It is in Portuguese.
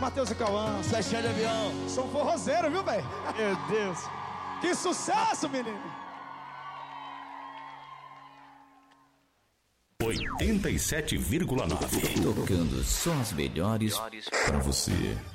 Matheus e Cauã. Sebastião de Avião. Sou forrozeiro, viu, velho? Meu Deus. Que sucesso, menino. 87,9. Tocando só as melhores pra você.